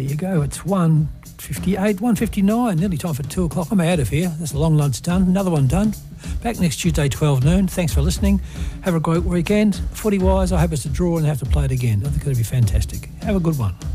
you go. It's 1:58, 1:59, nearly time for 2 o'clock. I'm out of here. That's a long lunch done. Another one done. Back next Tuesday, 12 noon. Thanks for listening. Have a great weekend. Footy-wise, I hope it's a draw and have to play it again. I think it'll be fantastic. Have a good one.